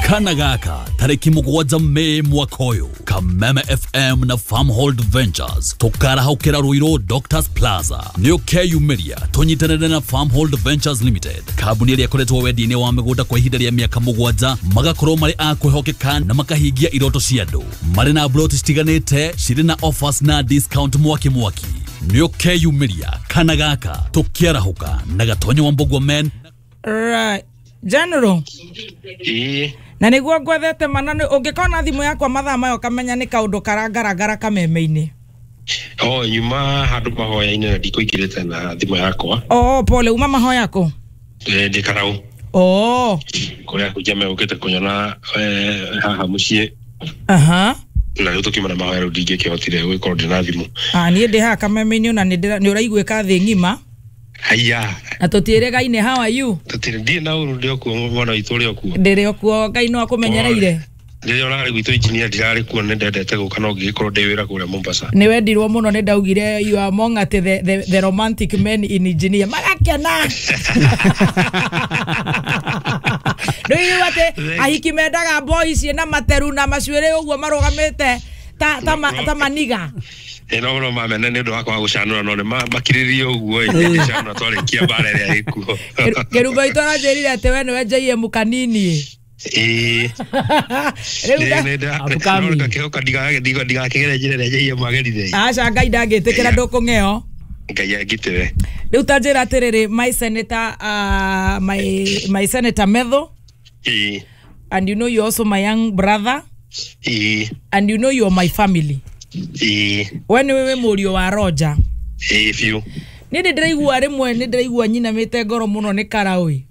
Kanagaka tariki mugwanja Mei mwakoyo Kameme FM na Farmhold Ventures tukara haukera Ruiro Doctors Plaza niyo keyumiria tunyitanire na Farmhold Ventures Limited kabuni ria koretwo wedi-ini wa migunda kwa ihinda ria miaka mugwanja magakorwo mari akwihokeka na makahingia iroto cia andu mari na broti stiganite ciri na offers na discount mwaki niyo keyumiria Kanagaka tukiarahuka na gatonyo wa Mbogwa men. Right. General. Na niguo ngwethete manane ungikona thimu yakwa mathaa mayo kamenya ni kaundu karagaragara kameme-ini. Nyuma handu mahoya-ini ndikuingirite na thimu yakwa. Pole uma mahoya ko. Ndi karau. Kuria kujame ukite kunyona haha mucie. Na rĩu tukimana mahoya rĩu ndingĩkĩhotire gwĩkorwo ndĩna thimũ. Niĩ ndĩ haha kameme-ini ona nĩ ũraiguĩka thĩ ng'ima. Haya. Atotire gaine, how are you? Tutire ndi na uru ndio kuo mwana witũ uri okuo. Ndĩrĩ okuo Ngai no akumenyereire. Ndĩrĩ orari gwitũ engineer ndirarĩ kuo nĩ ndendete gũka no ngĩkorwo ndĩ wĩra kũrĩa Mombasa. Nĩ wendirwo mũno nĩ ndaugire you are among the romantic men in engineer. Magakena. Ndio ate ahiki mendaga boys na materu na macuĩrĩ ũguo marugamĩte ta maniga. No mamene nĩ ũndũ wakwa gũcanũra no nĩ makirĩrio ũguo gũcanũra twarĩkia bara ĩrĩa ĩkuo. Kĩrumbo itũ aranjĩrire atĩ we nĩwe JM kanini. Ndigakĩgere njĩra ĩrĩa JM agerire. Aca Ngai ndangĩtĩkĩra ndũkũng'eo. Ngai agitĩre. Rĩu tanjĩra atĩrĩrĩ my senator Medho. And you know you also my young brother. And you know you are my family. When we murio wa Roger. Few. Ni ndiraigua rimwe ni ndiraigua nyina mite ngoro muno ni karaui.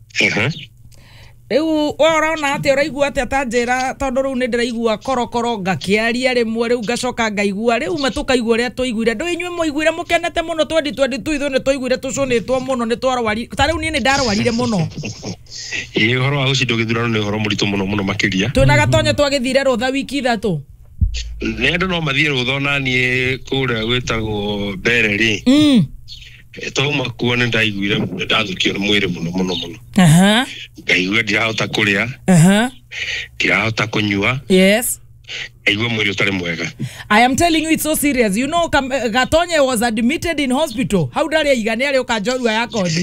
Riu orona ati uraigua ati atanjira tondu riu ni ndiraigua korokoro ngakiaria rimwe riu ngacoka ngaigua riu matukaigua ria tuiguire ndu inywe muiguire mukenete muno 2022 ithu ni tuiguire tucunitwo muno ni twarwari ta riu ni ndarwarire muno. Horo wa ucindo githurano ni horo muritu muno makiria. Twina gatonye twagithire rutha wiki ithatu. Nĩ andũ no mathiĩ rũtha na niĩ kũrĩa gwĩtagwo Bereri. Twauma kuo nĩ ndaiguire ndathukio nĩ mwĩrĩ mũno. Ngaigua ndirahota kũrĩa. Ndirahota kũnyua. Yes. Ngaigua mwĩrĩ ũtarĩ mwega. I am telling you it's so serious. You know Gatonye was admitted in hospital. How dare you igane ari ukanjorua yako.